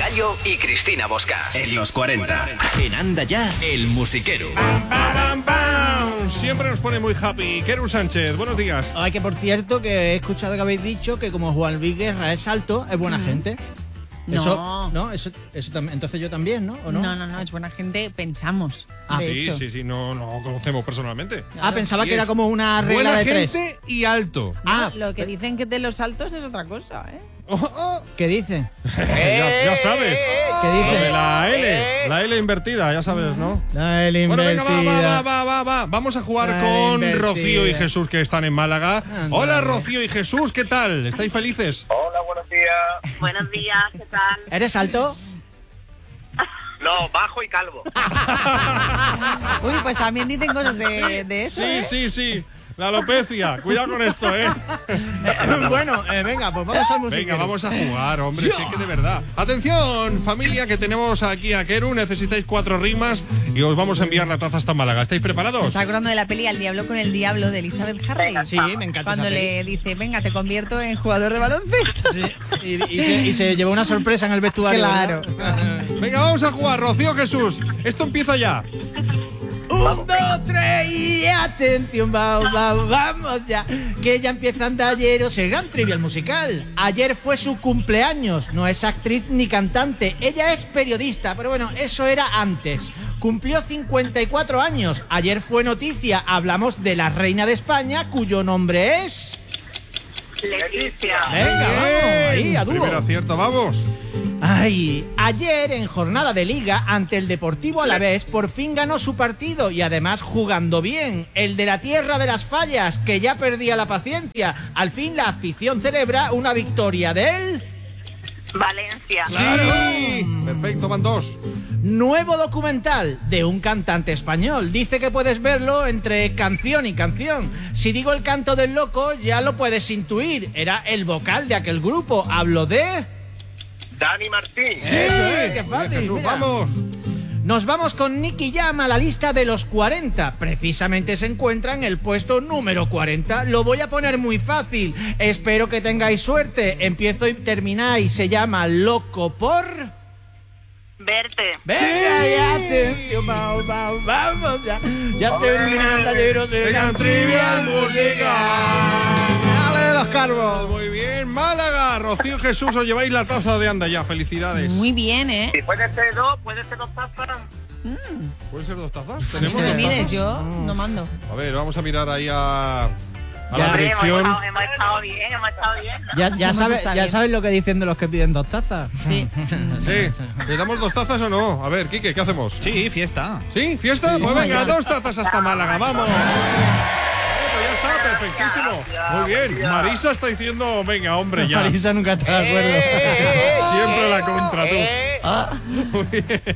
Gallo y Cristina Bosca. En los 40. En Anda Ya, el musiquero. ¡Bam, bam, bam! Siempre nos pone muy happy. Keru Sánchez, buenos días. Ay, que por cierto, que he escuchado que habéis dicho que como Juan Luis Guerra es alto, es buena gente. No. Eso también. Entonces yo también, ¿no? ¿O no? No, es buena gente, pensamos. De hecho. Sí, no conocemos personalmente. Pensaba Y que era es como una regla buena de tres. gente y alto. Lo que dicen que de los altos es otra cosa, ¿eh? ¿Qué dice? Ya sabes. ¿Qué Lo dice? de la L invertida, ya sabes, ¿no? La L Bueno, venga, invertida. va. Vamos a jugar La con invertida. Rocío y Jesús, que están en Málaga. Anda. Hola, Rocío y Jesús, ¿qué tal? ¿Estáis felices? Hola, buenos días. Buenos días, ¿qué tal? ¿Eres alto? No, bajo y calvo. Uy, pues también dicen cosas de eso, ¿eh? Sí. La alopecia. Cuidado con esto, ¿eh? Bueno, venga, pues vamos al musiquero. Venga, vamos a jugar, hombre, sí que de verdad. Atención, familia, que tenemos aquí a Keru. Necesitáis 4 rimas y os vamos a enviar la taza hasta Málaga. ¿Estáis Me preparados? está acordando de la peli Al diablo con el diablo de Elizabeth Harley. Sí, me encanta Cuando esa le dice, venga, te convierto en jugador de baloncesto. peli. Y se llevó una sorpresa en el vestuario. Claro. ¿no? Venga, vamos a jugar, Rocío, Jesús. Esto empieza ya. 1, 2, 3 y atención, vamos ya. Que ya empieza Andalleros, el gran trivial musical. Ayer fue su cumpleaños. No es actriz ni cantante. Ella es periodista, pero bueno, eso era antes. Cumplió 54 años. Ayer fue noticia. Hablamos de la reina de España, cuyo nombre es... Leticia. Venga, vamos, ahí, a dúo. Primer acierto, vamos. Ay, ayer en jornada de liga ante el Deportivo Alavés por fin ganó su partido y además jugando bien. El de la tierra de las fallas, que ya perdía la paciencia. Al fin la afición celebra una victoria del... Valencia. Sí. Perfecto, van 2. Nuevo documental de un cantante español. Dice que puedes verlo entre canción y canción. Si digo el canto del loco, ya lo puedes intuir. Era el vocal de aquel grupo. Hablo de... Dani Martín. Sí, qué fácil, Jesús, mira. vamos. Nos vamos con Nicky Jam a la lista de los 40. Precisamente se encuentra en el puesto número 40. Lo voy a poner muy fácil. Espero que tengáis suerte. Empiezo y termináis. Se llama Loco por... Verte. Venga, ya, atención, vamos ya. Ya terminan Talleros de Venga, trivial musical. Dale los cargos. Muy bien, Málaga. Rocío y Jesús, os lleváis la taza de Anda Ya. Felicidades. Muy bien, ¿eh? Si puede ser dos tazas. ¿Pueden ser 2 tazas? Si ¿Tenemos me 2 mires, tazas? yo no mando. A ver, vamos a mirar ahí a la Ya. dirección. Hemos estado bien. Ya Está sabes lo que dicen de los que piden 2 tazas. Sí. Sí, ¿le damos 2 tazas o no? A ver, Quique, ¿qué hacemos? Sí, fiesta. ¿Sí? ¿Fiesta? Pues venga, 2 tazas hasta Málaga, vamos. Pues ya está, perfectísimo. Muy bien, Marisa está diciendo, venga, hombre, ya. Marisa nunca está de acuerdo. Siempre la contra, tú. Muy bien.